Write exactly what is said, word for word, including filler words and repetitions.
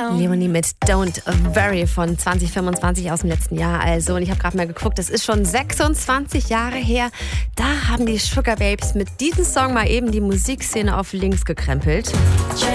Leonie mit Don't Worry von zwanzig fünfundzwanzig aus dem letzten Jahr. Also, und ich habe gerade mal geguckt, das ist schon sechsundzwanzig Jahre her. Da haben die Sugar Babes mit diesem Song mal eben die Musikszene auf links gekrempelt.